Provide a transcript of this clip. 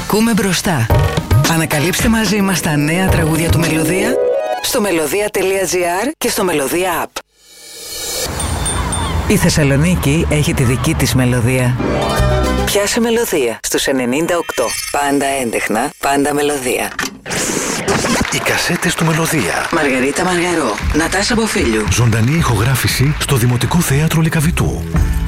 Ακούμε μπροστά. Ανακαλύψτε μαζί μας τα νέα τραγούδια του Μελωδία στο melodia.gr και στο Melodia App. Η Θεσσαλονίκη έχει τη δική της μελωδία. Πιάσε Μελωδία στους 98. Πάντα έντεχνα, πάντα μελωδία. Οι κασέτες του Μελωδία. Μαργαρίτα Μαργαρό, Νατάσα Μποφίλιου. Ζωντανή ηχογράφηση στο Δημοτικό Θέατρο Λυκαβητού.